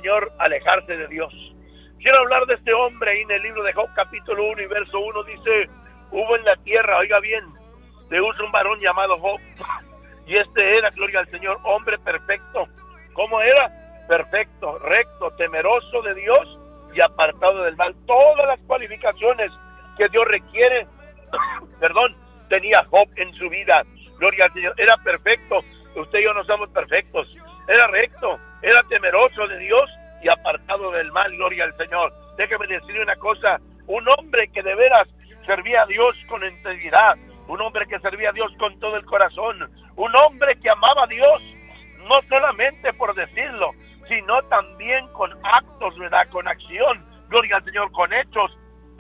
Señor, alejarse de Dios. Quiero hablar de este hombre ahí en el libro de Job, capítulo 1 y verso 1, dice: hubo en la tierra, oiga bien, de un varón llamado Job, y este era, gloria al Señor, hombre perfecto. ¿Cómo era? Perfecto, recto, temeroso de Dios y apartado del mal. Todas las cualificaciones que Dios requiere, tenía Job en su vida. Gloria al Señor, era perfecto. Usted y yo no somos perfectos. Era recto, era temeroso de Dios y apartado del mal. Gloria al Señor. Déjeme decirle una cosa: un hombre que de veras servía a Dios con integridad, un hombre que servía a Dios con todo el corazón, un hombre que amaba a Dios, no solamente por decirlo, sino también con actos, ¿verdad? Con acción, gloria al Señor, con hechos,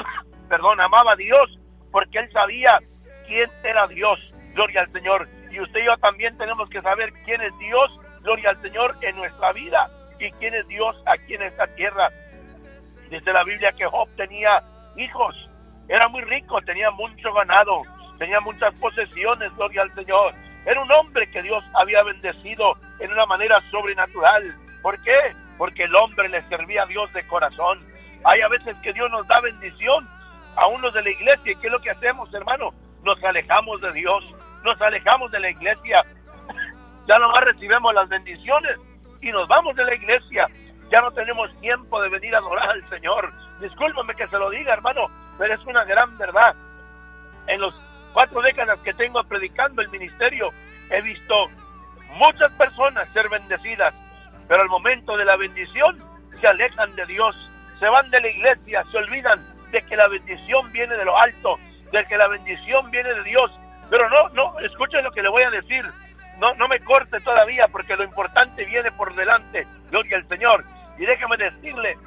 amaba a Dios, porque él sabía quién era Dios, gloria al Señor, y usted y yo también tenemos que saber quién es Dios, gloria al Señor, en nuestra vida, y quién es Dios aquí en esta tierra. Dice la Biblia que Job tenía hijos, era muy rico, tenía mucho ganado, tenía muchas posesiones, gloria al Señor. Era un hombre que Dios había bendecido en una manera sobrenatural. ¿Por qué? Porque el hombre le servía a Dios de corazón. Hay a veces que Dios nos da bendición a unos de la iglesia. ¿Y qué es lo que hacemos, hermano? Nos alejamos de Dios, nos alejamos de la iglesia. Ya nomás recibimos las bendiciones y nos vamos de la iglesia. Ya no tenemos tiempo de venir a adorar al Señor. Discúlpame que se lo diga, hermano, pero es una gran verdad. En los 4 décadas que tengo predicando el ministerio, he visto muchas personas ser bendecidas, pero al momento de la bendición se alejan de Dios, se van de la iglesia, se olvidan de que la bendición viene de lo alto, de que la bendición viene de Dios. Pero no, escuchen lo que le voy a decir, no me corte todavía, porque lo importante viene por delante, gloria al Señor. Y déjame decirle,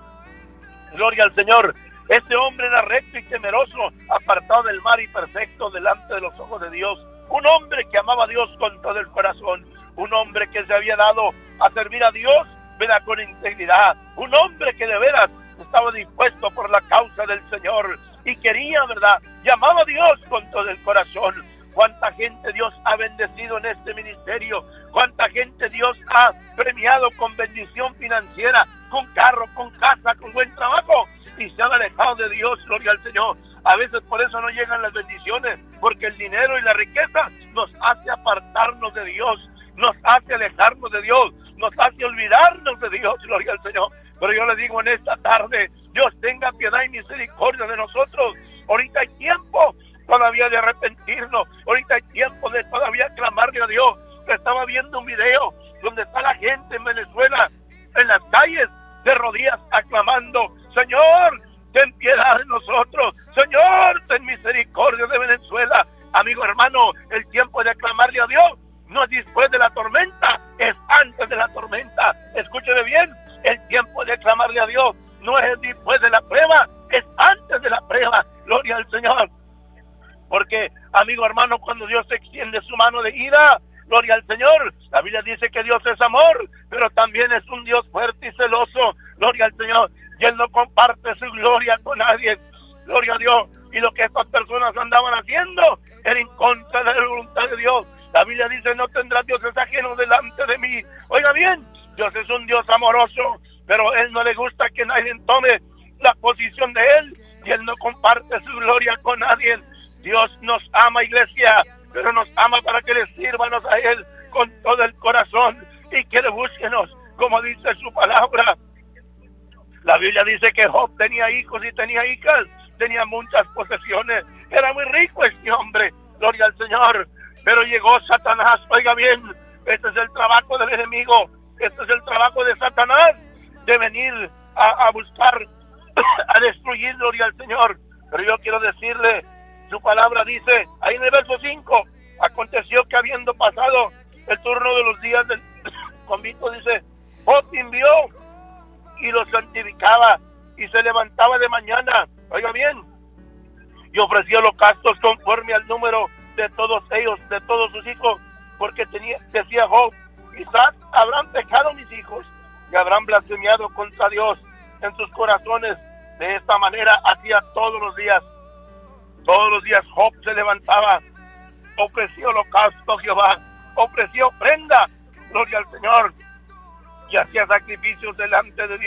gloria al Señor, este hombre era recto y temeroso, apartado del mal y perfecto delante de los ojos de Dios. Un hombre que amaba a Dios con todo el corazón. Un hombre que se había dado a servir a Dios, ¿verdad?, con integridad. Un hombre que de veras estaba dispuesto por la causa del Señor y quería, ¿verdad?, y amaba a Dios con todo el corazón. Cuánta gente Dios ha bendecido en este ministerio. Cuánta gente Dios ha premiado con bendición financiera, con carro, con casa, con buen trabajo, y se han alejado de Dios, gloria al Señor. A veces por eso no llegan las bendiciones, porque el dinero y la riqueza nos hace apartarnos de Dios, nos hace alejarnos de Dios, nos hace olvidarnos de Dios, gloria al Señor. Pero yo le digo en esta tarde, Dios tenga piedad y misericordia de nosotros. Ahorita hay tiempo todavía de arrepentirnos, ahorita hay tiempo de todavía clamarle a Dios. Estaba viendo un video donde está la gente en Venezuela, en las calles, de rodillas, aclamando: Señor, ten piedad de nosotros, Señor, ten misericordia de Venezuela. Amigo hermano, el tiempo de aclamarle a Dios no es después de la tormenta, es antes de la tormenta. Escúcheme bien, el tiempo de aclamarle a Dios no es después de la prueba, es antes de la prueba, gloria al Señor. Porque, amigo hermano, cuando Dios extiende su mano de ira, gloria al Señor, la Biblia dice que Dios es amor, pero también es un Dios fuerte y celoso, gloria al Señor, y Él no comparte su gloria con nadie, gloria a Dios. Y lo que estas personas andaban haciendo era en contra de la voluntad de Dios. La Biblia dice: no tendrás dioses ajenos delante de mí. Oiga bien, Dios es un Dios amoroso, pero Él no le gusta que nadie tome la posición de Él, y Él no comparte su gloria con nadie. Dios nos ama, iglesia, pero nos ama para que le sirvanos a Él con todo el corazón y que le búsquenos, como dice su palabra. La Biblia dice que Job tenía hijos y tenía hijas, tenía muchas posesiones, era muy rico este hombre, gloria al Señor. Pero llegó Satanás, oiga bien, este es el trabajo del enemigo, este es el trabajo de Satanás, de venir a buscar, a destruir, gloria al Señor. Pero yo quiero decirle, su palabra dice, ahí en el verso 5, aconteció que habiendo pasado el turno de los días del convito, dice, Job envió y los santificaba, y se levantaba de mañana, oiga bien, y ofrecía holocaustos conforme al número de todos ellos, de todos sus hijos, porque decía Job, quizás habrán pecado mis hijos, y habrán blasfemiado contra Dios en sus corazones. De esta manera hacía todos los días. Todos los días Job se levantaba, ofreció holocausto a Jehová, ofreció ofrenda, gloria al Señor, y hacía sacrificios delante de Dios.